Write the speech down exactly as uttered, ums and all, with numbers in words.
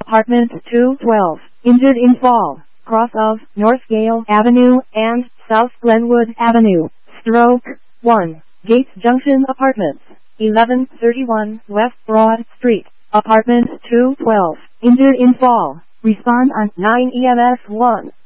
Apartment two twelve, injured in fall, cross of North Gale Avenue and South Glenwood Avenue, stroke one, Gates Junction Apartments, eleven thirty-one West Broad Street, Apartment two twelve, injured in fall. Respond on nine E M S one.